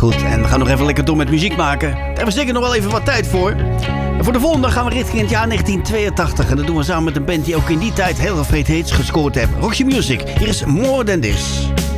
Goed, en we gaan nog even lekker door met muziek maken. Daar hebben we zeker nog wel even wat tijd voor. En voor de volgende gaan we richting het jaar 1982. En dat doen we samen met een band die ook in die tijd heel veel hits gescoord heeft. Roxy Music, hier is More Than This.